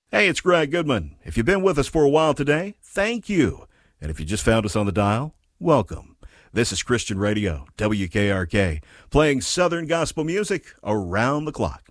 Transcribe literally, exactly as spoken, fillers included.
Hey, it's Greg Goodman. If you've been with us for a while today, thank you. And if you just found us on the dial, welcome. This is Christian Radio, W K R K, playing Southern gospel music around the clock.